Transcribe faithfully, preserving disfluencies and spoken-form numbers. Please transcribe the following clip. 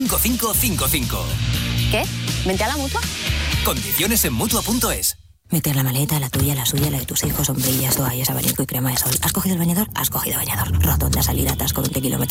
cinco cinco cinco cinco. ¿Qué? ¿Vente a la Mutua? Condiciones en Mutua punto es. Meter la maleta, la tuya, la suya, la de tus hijos, sombrillas, toallas, abanico y crema de sol. ¿Has cogido el bañador? Has cogido bañador. Rotonda, salida, atasco, veinte kilómetros.